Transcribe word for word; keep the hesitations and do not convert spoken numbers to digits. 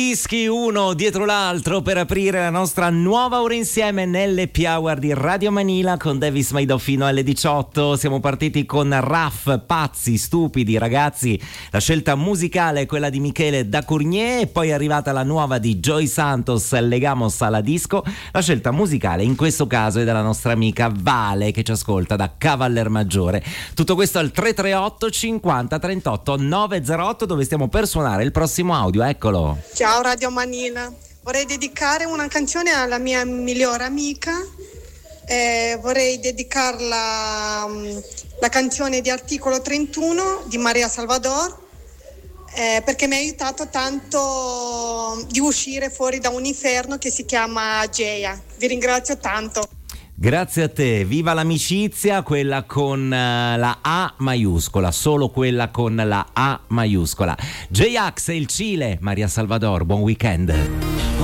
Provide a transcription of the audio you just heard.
Dischi uno dietro l'altro per aprire la nostra nuova ora insieme nell'Happy Hour di Radio Manila con Davis Maido fino alle diciotto. Siamo partiti con Raff, Pazzi, Stupidi, ragazzi. La scelta musicale è quella di Michele da Cournier e poi è arrivata la nuova di Joy Santos, Legamos alla disco. La scelta musicale in questo caso è della nostra amica Vale che ci ascolta da Cavallermaggiore. Tutto questo al tre tre otto cinquanta trentotto novecentotto dove stiamo per suonare il prossimo audio. Eccolo. Ciao Radio Manila, vorrei dedicare una canzone alla mia migliore amica, eh, vorrei dedicarla um, la canzone di Articolo trentuno di Maria Salvador, eh, perché mi ha aiutato tanto di uscire fuori da un inferno che si chiama Geia. Vi ringrazio tanto. Grazie a te, viva l'amicizia, quella con uh, la A maiuscola, solo quella con la A maiuscola. J-Ax e il Cile, Maria Salvador, buon weekend.